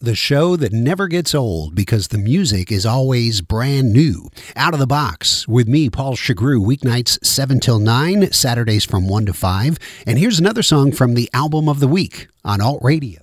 The show that never gets old because the music is always brand new. Out of the Box with me, Paul Chagru, weeknights 7 till 9, Saturdays from 1 to 5. And here's another song from the album of the week on Alt Radio.